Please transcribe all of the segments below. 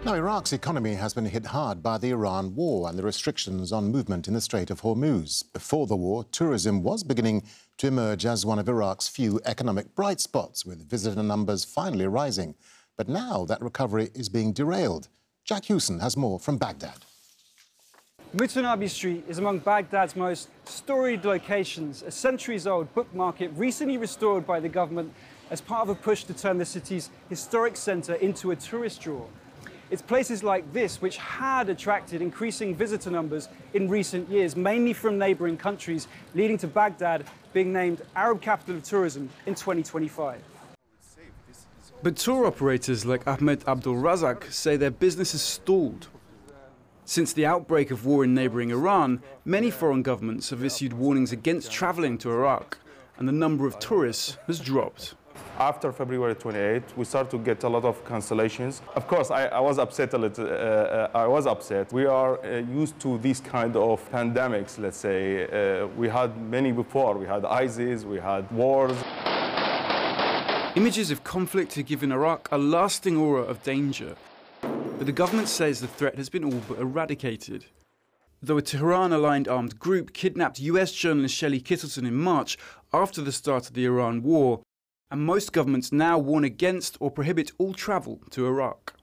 Now, Iraq's economy has been hit hard by the Iran war and the restrictions on movement in the Strait of Hormuz. Before the war, tourism was beginning to emerge as one of Iraq's few economic bright spots, with visitor numbers finally rising. But now that recovery is being derailed. Jack Hewson has more from Baghdad. Mutanabbi Street is among Baghdad's most storied locations, a centuries-old book market recently restored by the government as part of a push to turn the city's historic centre into a tourist draw. It's places like this which had attracted increasing visitor numbers in recent years, mainly from neighbouring countries, leading to Baghdad being named Arab Capital of Tourism in 2025. But tour operators like Ahmed Abdul Razak say their business has stalled. Since the outbreak of war in neighbouring Iran, many foreign governments have issued warnings against travelling to Iraq, and the number of tourists has dropped. After February 28, we started to get a lot of cancellations. Of course, I was upset a little. I was upset. We are used to these kind of pandemics, let's say. We had many before. We had ISIS, we had wars. Images of conflict have given Iraq a lasting aura of danger. But the government says the threat has been all but eradicated. Though a Tehran-aligned armed group kidnapped US journalist Shelley Kittleton in March after the start of the Iran war, and most governments now warn against or prohibit all travel to Iraq.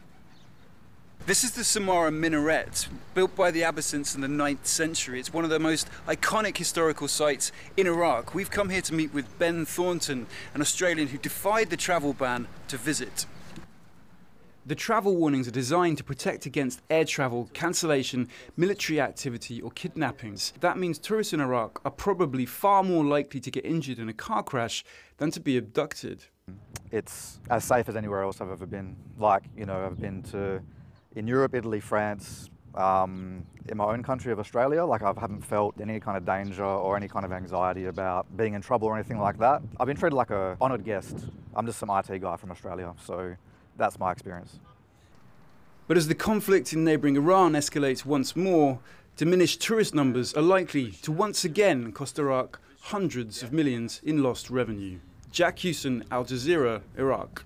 This is the Samarra Minaret, built by the Abbasids in the 9th century. It's one of the most iconic historical sites in Iraq. We've come here to meet with Ben Thornton, an Australian who defied the travel ban to visit. The travel warnings are designed to protect against air travel, cancellation, military activity or kidnappings. That means tourists in Iraq are probably far more likely to get injured in a car crash than to be abducted. It's as safe as anywhere else I've ever been. I've been in Europe, Italy, France, in my own country of Australia. I haven't felt any kind of danger or any kind of anxiety about being in trouble or anything like that. I've been treated like an honoured guest. I'm just some IT guy from Australia, so that's my experience. But as the conflict in neighbouring Iran escalates once more, diminished tourist numbers are likely to once again cost Iraq hundreds of millions in lost revenue. Jack Hewson, Al Jazeera, Iraq.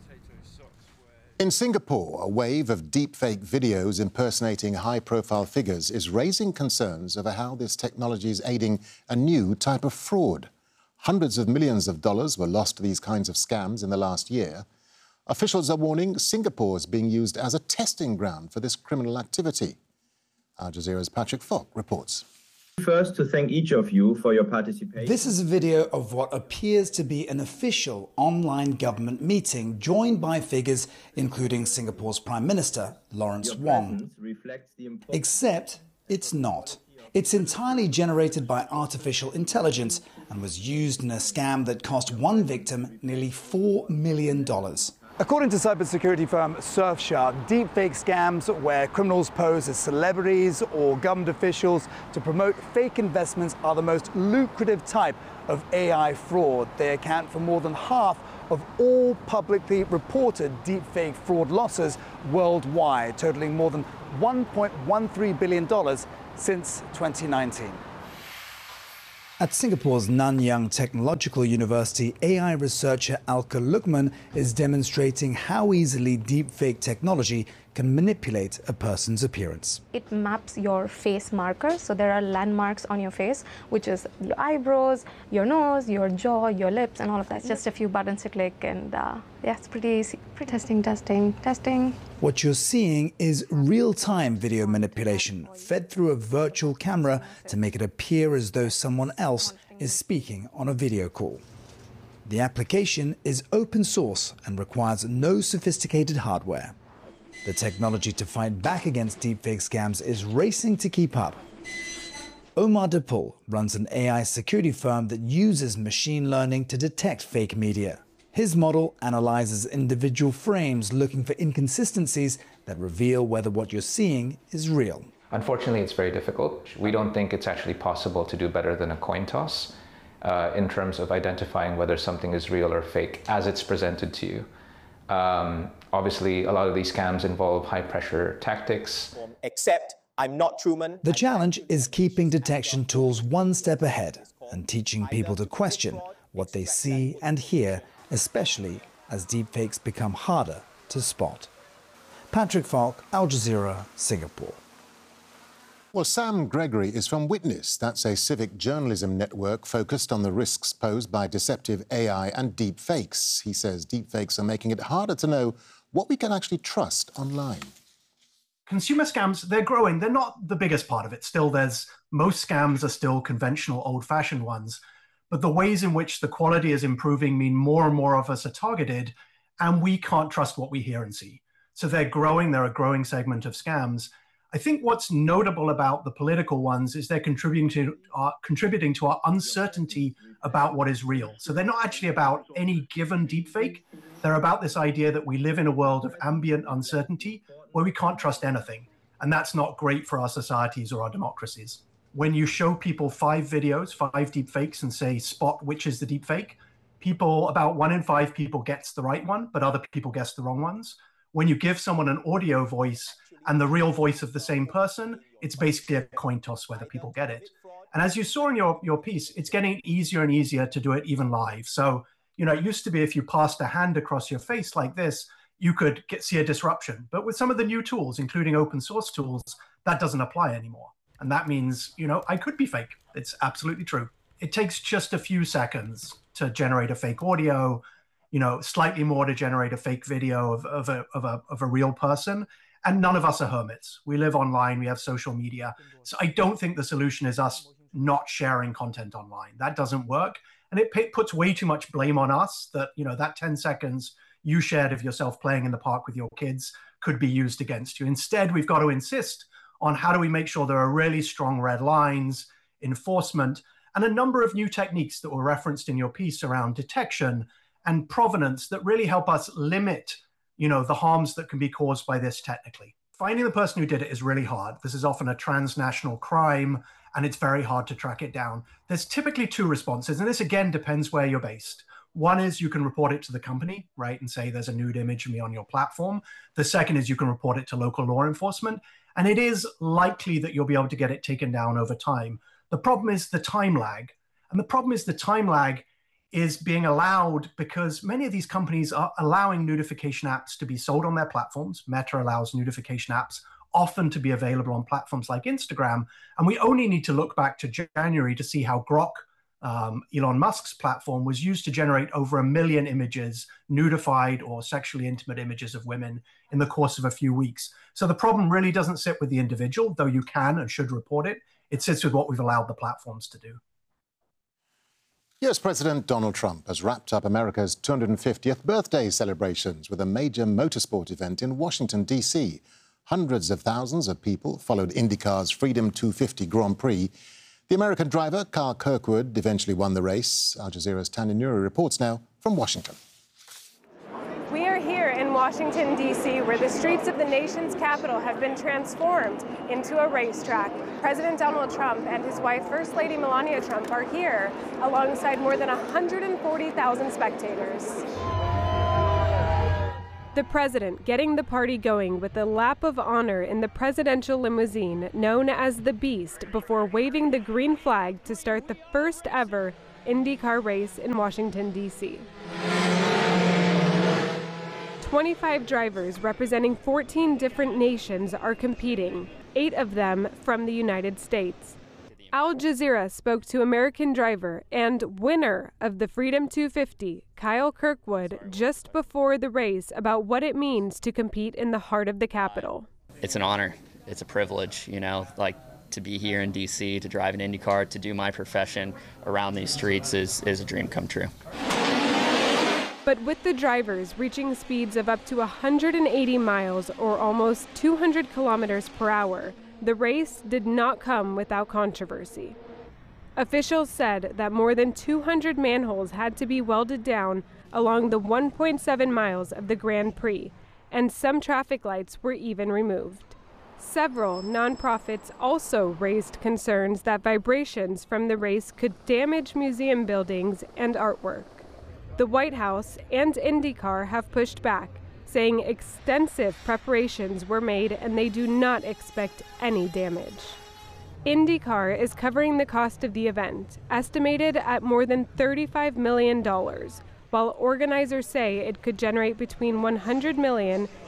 In Singapore, a wave of deepfake videos impersonating high-profile figures is raising concerns over how this technology is aiding a new type of fraud. Hundreds of millions of dollars were lost to these kinds of scams in the last year. Officials are warning Singapore is being used as a testing ground for this criminal activity. Al Jazeera's Patrick Falk reports. First, to thank each of you for your participation. This is a video of what appears to be an official online government meeting joined by figures including Singapore's Prime Minister, Lawrence Wong. Except it's not. It's entirely generated by artificial intelligence and was used in a scam that cost one victim nearly $4 million. According to cybersecurity firm Surfshark, deepfake scams where criminals pose as celebrities or government officials to promote fake investments are the most lucrative type of AI fraud. They account for more than half of all publicly reported deepfake fraud losses worldwide, totaling more than $1.13 billion since 2019. At Singapore's Nanyang Technological University, AI researcher Alka Lukman is demonstrating how easily deepfake technology can manipulate a person's appearance. It maps your face markers, so there are landmarks on your face, which is your eyebrows, your nose, your jaw, your lips, and all of that. It's just a few buttons to click, and yeah, it's pretty easy. Testing. What you're seeing is real-time video manipulation fed through a virtual camera to make it appear as though someone else is speaking on a video call. The application is open source and requires no sophisticated hardware. The technology to fight back against deepfake scams is racing to keep up. Omar Dapul runs an AI security firm that uses machine learning to detect fake media. His model analyzes individual frames looking for inconsistencies that reveal whether what you're seeing is real. Unfortunately, it's very difficult. We don't think it's actually possible to do better than a coin toss in terms of identifying whether something is real or fake as it's presented to you. Obviously, a lot of these scams involve high-pressure tactics. Except I'm not Truman. The challenge is keeping detection tools one step ahead and teaching people to question what they see and hear, especially as deepfakes become harder to spot. Patrick Falk, Al Jazeera, Singapore. Well, Sam Gregory is from Witness. That's a civic journalism network focused on the risks posed by deceptive AI and deep fakes. He says deep fakes are making it harder to know what we can actually trust online. Consumer scams, they're growing. They're not the biggest part of it. Still, most scams are still conventional, old-fashioned ones. But the ways in which the quality is improving mean more and more of us are targeted, and we can't trust what we hear and see. So they're growing. They're a growing segment of scams. I think what's notable about the political ones is they're contributing to our uncertainty about what is real. So they're not actually about any given deepfake. They're about this idea that we live in a world of ambient uncertainty where we can't trust anything. And that's not great for our societies or our democracies. When you show people 5 videos, 5 deepfakes, and say, spot which is the deepfake, about 1 in 5 people gets the right one, but other people guess the wrong ones. When you give someone an audio voice and the real voice of the same person, it's basically a coin toss whether people get it. And as you saw in your piece, it's getting easier and easier to do it even live. So, it used to be if you passed a hand across your face like this, you could see a disruption. But with some of the new tools, including open source tools, that doesn't apply anymore. And that means, I could be fake. It's absolutely true. It takes just a few seconds to generate a fake audio, slightly more to generate a fake video of a real person. And none of us are hermits. We live online, we have social media. So I don't think the solution is us not sharing content online. That doesn't work. And it puts way too much blame on us that, that 10 seconds you shared of yourself playing in the park with your kids could be used against you. Instead, we've got to insist on how do we make sure there are really strong red lines, enforcement, and a number of new techniques that were referenced in your piece around detection and provenance that really help us limit the harms that can be caused by this technically. Finding the person who did it is really hard. This is often a transnational crime, and it's very hard to track it down. There's typically 2 responses, and this again depends where you're based. One is you can report it to the company, right, and say there's a nude image of me on your platform. The second is you can report it to local law enforcement, and it is likely that you'll be able to get it taken down over time. The problem is the time lag, and the problem is the time lag is being allowed because many of these companies are allowing notification apps to be sold on their platforms. Meta allows notification apps often to be available on platforms like Instagram. And we only need to look back to January to see how Grok, Elon Musk's platform, was used to generate over 1 million images, nudified or sexually intimate images of women in the course of a few weeks. So the problem really doesn't sit with the individual, though you can and should report it. It sits with what we've allowed the platforms to do. US President Donald Trump has wrapped up America's 250th birthday celebrations with a major motorsport event in Washington, D.C. Hundreds of thousands of people followed IndyCar's Freedom 250 Grand Prix. The American driver, Kyle Kirkwood, eventually won the race. Al Jazeera's Tanya Nuri reports now from Washington. We are here in Washington, D.C., where the streets of the nation's capital have been transformed into a racetrack. President Donald Trump and his wife, First Lady Melania Trump, are here alongside more than 140,000 spectators. The president getting the party going with a lap of honor in the presidential limousine known as the Beast before waving the green flag to start the first ever IndyCar race in Washington, D.C. 25 drivers representing 14 different nations are competing, 8 of them from the United States. Al Jazeera spoke to American driver and winner of the Freedom 250, Kyle Kirkwood, just before the race about what it means to compete in the heart of the Capitol. It's an honor. It's a privilege, to be here in D.C., to drive an IndyCar, to do my profession around these streets is a dream come true. But with the drivers reaching speeds of up to 180 miles or almost 200 kilometers per hour, the race did not come without controversy. Officials said that more than 200 manholes had to be welded down along the 1.7 miles of the Grand Prix, and some traffic lights were even removed. Several nonprofits also raised concerns that vibrations from the race could damage museum buildings and artwork. The White House and IndyCar have pushed back, saying extensive preparations were made and they do not expect any damage. IndyCar is covering the cost of the event, estimated at more than $35 million, while organizers say it could generate between $100 million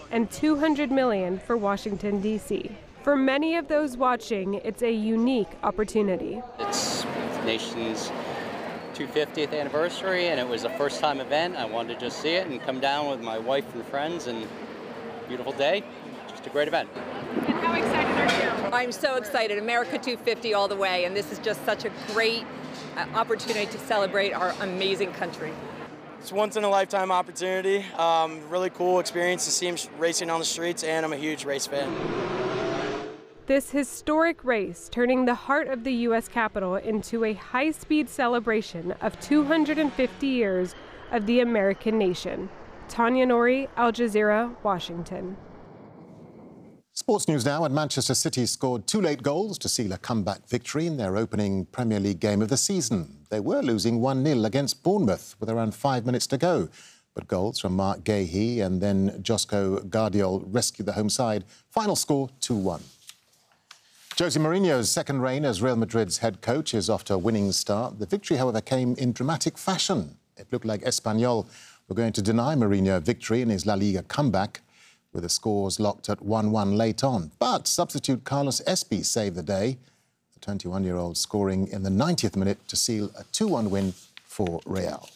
and $200 million for Washington, D.C. For many of those watching, it's a unique opportunity. It's the nation's 250th anniversary, and it was a first-time event. I wanted to just see it and come down with my wife and friends, and beautiful day. Just a great event. And how excited are you? I'm so excited. America 250 all the way, and this is just such a great opportunity to celebrate our amazing country. It's a once-in-a-lifetime opportunity. Really cool experience to see him racing on the streets, and I'm a huge race fan. This historic race turning the heart of the U.S. Capitol into a high-speed celebration of 250 years of the American nation. Tanya Nori, Al Jazeera, Washington. Sports news now, and Manchester City scored 2 late goals to seal a comeback victory in their opening Premier League game of the season. They were losing 1-0 against Bournemouth with around 5 minutes to go, but goals from Mark Gahey and then Josko Gvardiol rescued the home side. Final score 2-1. Jose Mourinho's second reign as Real Madrid's head coach is off to a winning start. The victory, however, came in dramatic fashion. It looked like Espanyol were going to deny Mourinho a victory in his La Liga comeback, with the scores locked at 1-1 late on. But substitute Carlos Espí saved the day, the 21-year-old scoring in the 90th minute to seal a 2-1 win for Real.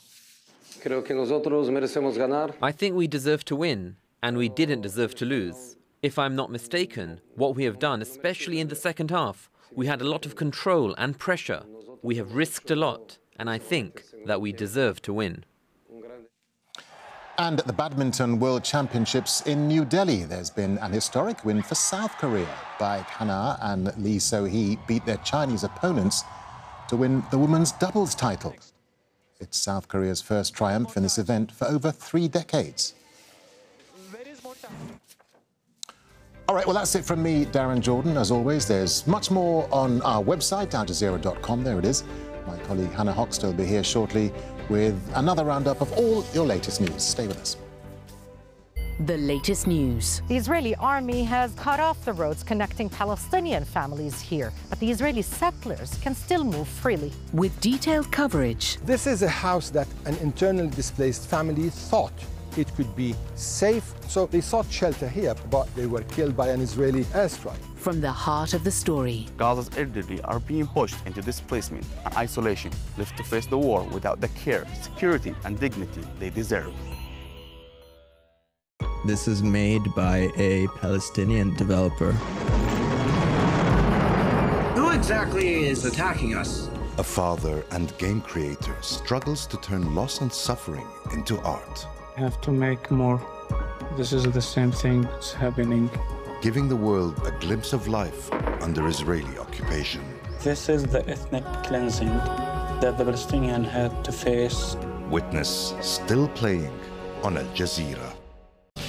I think we deserve to win, and we didn't deserve to lose. If I'm not mistaken, what we have done, especially in the second half, we had a lot of control and pressure. We have risked a lot, and I think that we deserve to win. And at the Badminton World Championships in New Delhi, there's been an historic win for South Korea. Baek Hana and Lee So-hee beat their Chinese opponents to win the women's doubles title. It's South Korea's first triumph in this event for over 3 decades. All right, well, that's it from me, Darren Jordan. As always, there's much more on our website, aljazeera.com. There it is. My colleague Hannah Hoxton will be here shortly with another roundup of all your latest news. Stay with us. The latest news. The Israeli army has cut off the roads connecting Palestinian families here, but the Israeli settlers can still move freely. With detailed coverage. This is a house that an internally displaced family thought it could be safe, so they sought shelter here, but they were killed by an Israeli airstrike. From the heart of the story. Gaza's elderly are being pushed into displacement and isolation, left to face the war without the care, security, and dignity they deserve. This is made by a Palestinian developer. Who exactly is attacking us? A father and game creator struggles to turn loss and suffering into art. Have to make more. This is the same thing that's happening. Giving the world a glimpse of life under Israeli occupation. This is the ethnic cleansing that the Palestinians had to face. Witness still playing on Al Jazeera.